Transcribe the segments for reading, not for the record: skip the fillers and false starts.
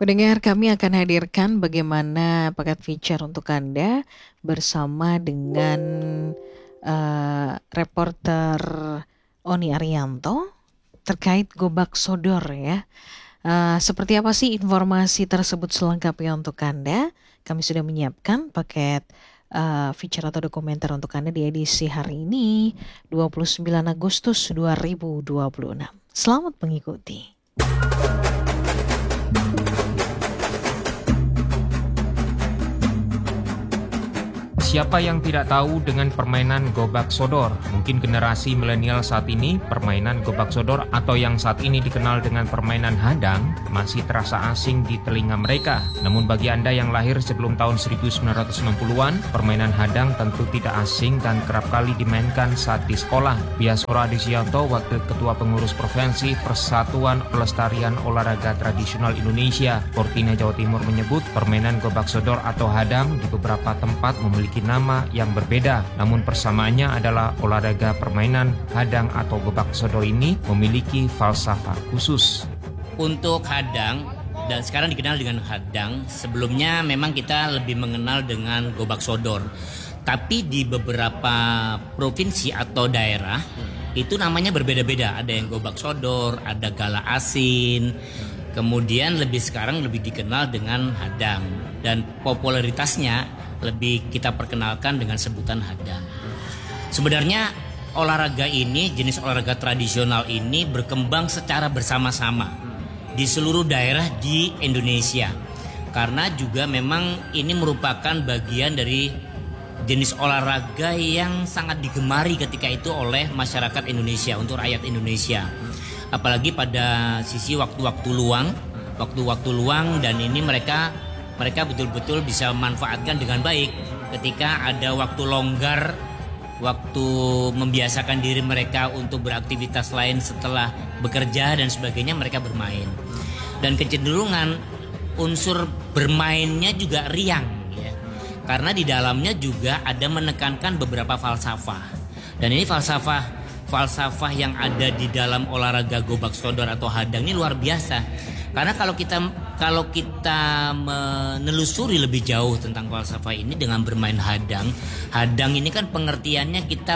Pendengar, kami akan hadirkan bagaimana paket feature untuk Anda bersama dengan reporter Oni Arianto terkait Gobak Sodor ya. Seperti apa sih informasi tersebut selengkapnya untuk Anda? Kami sudah menyiapkan paket feature atau dokumenter untuk Anda di edisi hari ini 29 Agustus 2026. Selamat mengikuti. Siapa yang tidak tahu dengan permainan Gobak Sodor? Mungkin generasi milenial saat ini, permainan Gobak Sodor atau yang saat ini dikenal dengan permainan hadang masih terasa asing di telinga mereka. Namun bagi Anda yang lahir sebelum tahun 1960-an, permainan hadang tentu tidak asing dan kerap kali dimainkan saat di sekolah. Biasora Adisianto, Wakil Ketua Pengurus Provinsi Persatuan Pelestarian Olahraga Tradisional Indonesia, Portina Jawa Timur menyebut permainan Gobak Sodor atau hadang di beberapa tempat memiliki nama yang berbeda, namun persamaannya adalah olahraga permainan hadang atau Gobak Sodor ini memiliki falsafah khusus. Untuk hadang, dan sekarang dikenal dengan hadang, sebelumnya memang kita lebih mengenal dengan Gobak Sodor. Tapi di beberapa provinsi atau daerah itu namanya berbeda-beda. Ada yang Gobak Sodor, ada Gala Asin, kemudian sekarang lebih dikenal dengan hadang. Dan popularitasnya lebih kita perkenalkan dengan sebutan hadang. Sebenarnya olahraga ini, jenis olahraga tradisional ini berkembang secara bersama-sama di seluruh daerah di Indonesia. Karena juga memang ini merupakan bagian dari jenis olahraga yang sangat digemari ketika itu oleh masyarakat Indonesia, untuk rakyat Indonesia. Apalagi pada sisi waktu-waktu luang, dan ini mereka betul-betul bisa memanfaatkan dengan baik ketika ada waktu longgar, waktu membiasakan diri mereka untuk beraktivitas lain setelah bekerja dan sebagainya, mereka bermain. Dan kecenderungan unsur bermainnya juga riang ya. Karena di dalamnya juga ada menekankan beberapa falsafah. Dan ini falsafah yang ada di dalam olahraga Gobak Sodor atau hadang ini luar biasa. Karena kalau kita menelusuri lebih jauh tentang falsafah ini dengan bermain hadang ini kan pengertiannya kita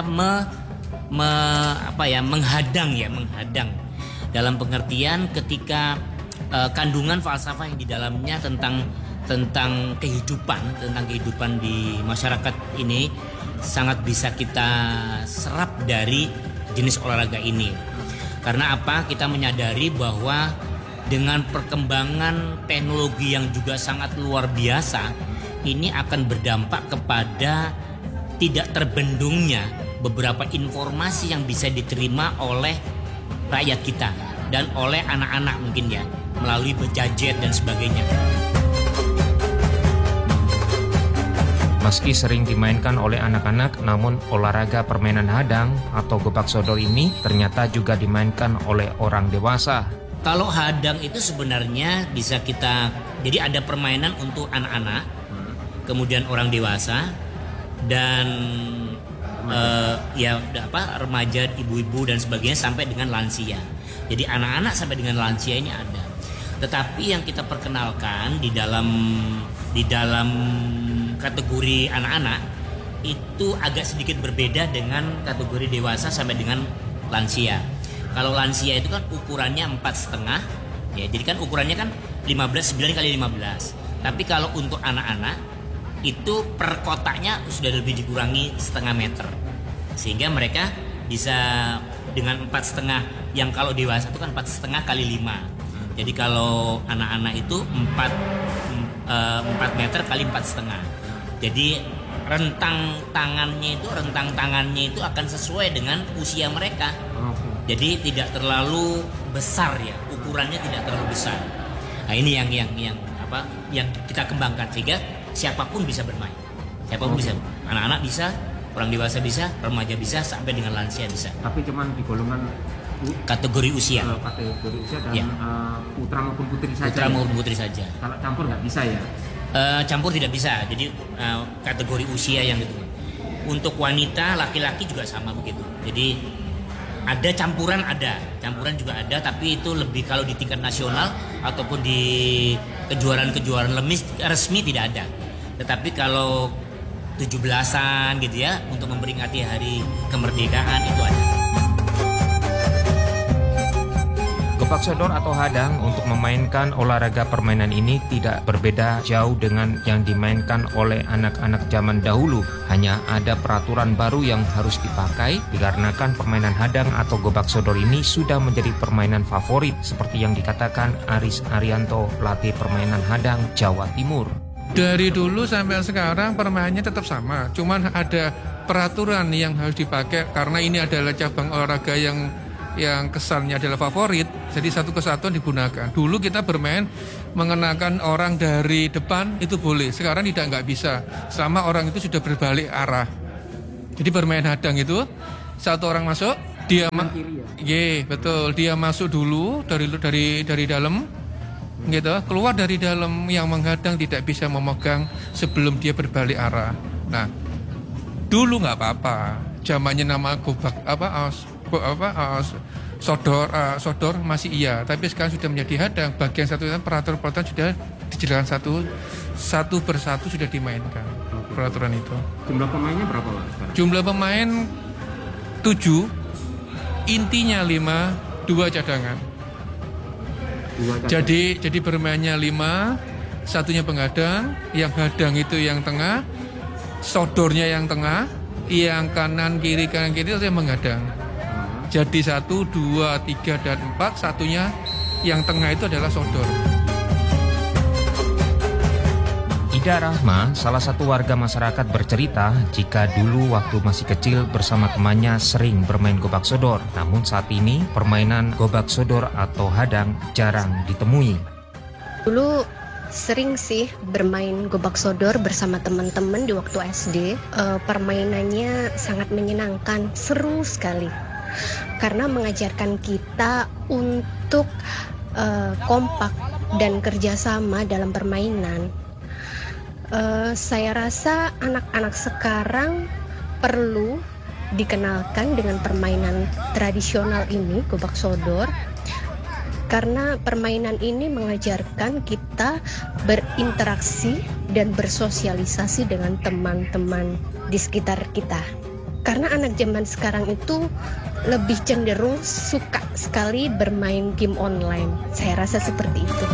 menghadang. Dalam pengertian ketika kandungan falsafah yang di dalamnya tentang kehidupan di masyarakat ini sangat bisa kita serap dari jenis olahraga ini. Karena apa? Kita menyadari bahwa dengan perkembangan teknologi yang juga sangat luar biasa, ini akan berdampak kepada tidak terbendungnya beberapa informasi yang bisa diterima oleh rakyat kita dan oleh anak-anak mungkin ya, melalui gadget dan sebagainya. Meski sering dimainkan oleh anak-anak, namun olahraga permainan hadang atau Gobak Sodor ini ternyata juga dimainkan oleh orang dewasa. Kalau hadang itu sebenarnya bisa jadi ada permainan untuk anak-anak, kemudian orang dewasa, dan remaja, ibu-ibu dan sebagainya sampai dengan lansia. Jadi anak-anak sampai dengan lansia ini ada. Tetapi yang kita perkenalkan di dalam kategori anak-anak itu agak sedikit berbeda dengan kategori dewasa sampai dengan lansia. Kalau lansia itu kan ukurannya 4,5 ya, jadi kan ukurannya kan 9 kali 15. Tapi kalau untuk anak-anak itu per kotaknya sudah lebih dikurangi setengah meter, sehingga mereka bisa dengan 4,5 yang kalau dewasa itu kan 4,5 kali 5. Jadi kalau anak-anak itu 4 meter kali 4,5. Jadi rentang tangannya itu akan sesuai dengan usia mereka. Jadi tidak terlalu besar ya, ukurannya tidak terlalu besar. Nah ini yang kita kembangkan sehingga siapapun bisa bermain. Siapapun bisa, anak-anak bisa, orang dewasa bisa, remaja bisa, sampai dengan lansia bisa. Tapi cuman di golongan kategori usia. Kategori usia dan ya. Putra maupun putri saja. Putra maupun putri saja. Kalau campur nggak bisa ya? Campur tidak bisa. Jadi kategori usia yang gitu. Untuk wanita, laki-laki juga sama begitu. Jadi Ada campuran juga ada, tapi itu lebih kalau di tingkat nasional ataupun di kejuaraan-kejuaraan resmi tidak ada. Tetapi kalau 17-an gitu ya, untuk memperingati hari kemerdekaan itu ada. Gobak sodor atau hadang untuk memainkan olahraga permainan ini tidak berbeda jauh dengan yang dimainkan oleh anak-anak zaman dahulu. Hanya ada peraturan baru yang harus dipakai dikarenakan permainan hadang atau gobak sodor ini sudah menjadi permainan favorit seperti yang dikatakan Aris Arianto, pelatih permainan hadang Jawa Timur. Dari dulu sampai sekarang permainannya tetap sama, cuman ada peraturan yang harus dipakai karena ini adalah cabang olahraga yang kesannya adalah favorit, jadi satu kesatuan digunakan. Dulu kita bermain mengenakan orang dari depan itu boleh, sekarang nggak bisa selama orang itu sudah berbalik arah. Jadi bermain hadang itu satu orang masuk, dia betul, dia masuk dulu dari dalam gitu, keluar dari dalam, yang menghadang tidak bisa memegang sebelum dia berbalik arah. Nah, dulu nggak apa-apa, zamannya nama gobak sodor masih iya, tapi sekarang sudah menjadi hadang. Bagian satu peraturan sudah dijelaskan satu persatu sudah dimainkan peraturan itu. Jumlah pemainnya berapa lah sekarang? Jumlah pemain 7, intinya 5, 2 cadangan. Jadi bermainnya 5, satunya penghadang, yang hadang itu yang tengah, sodornya yang tengah, yang kanan kiri itu yang menghadang. Jadi 1, 2, 3, dan 4, satunya yang tengah itu adalah sodor. Ida Rahma, salah satu warga masyarakat, bercerita jika dulu waktu masih kecil bersama temannya sering bermain gobak sodor. Namun saat ini permainan gobak sodor atau hadang jarang ditemui. Dulu sering sih bermain gobak sodor bersama teman-teman di waktu SD. Permainannya sangat menyenangkan, seru sekali. Karena mengajarkan kita untuk kompak dan kerjasama dalam permainan. Saya rasa anak-anak sekarang perlu dikenalkan dengan permainan tradisional ini, gobak sodor, karena permainan ini mengajarkan kita berinteraksi dan bersosialisasi dengan teman-teman di sekitar kita. Karena anak zaman sekarang itu lebih cenderung suka sekali bermain game online. Saya rasa seperti itu.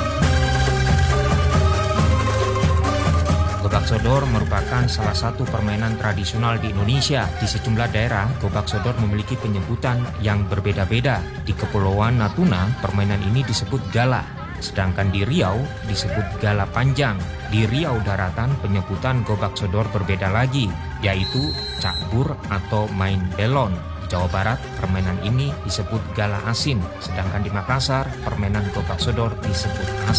Gobak sodor merupakan salah satu permainan tradisional di Indonesia. Di sejumlah daerah, gobak sodor memiliki penyebutan yang berbeda-beda. Di Kepulauan Natuna, permainan ini disebut gala. Sedangkan di Riau disebut gala panjang. Di Riau Daratan penyebutan gobak sodor berbeda lagi, yaitu cakbur atau main belon. Di Jawa Barat permainan ini disebut gala asin, sedangkan di Makassar permainan gobak sodor disebut asin.